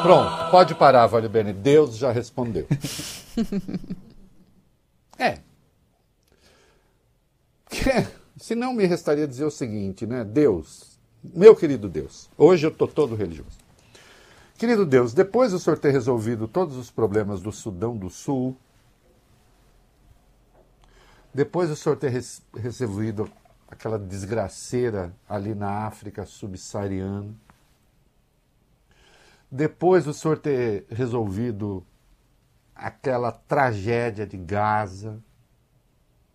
Pronto, pode parar, Vale Bene. Deus já respondeu. Se não, me restaria dizer o seguinte, né? Deus, meu querido Deus, hoje eu estou todo religioso. Querido Deus, depois do senhor ter resolvido todos os problemas do Sudão do Sul, depois do senhor ter resolvido aquela desgraceira ali na África subsaariana, depois do senhor ter resolvido aquela tragédia de Gaza,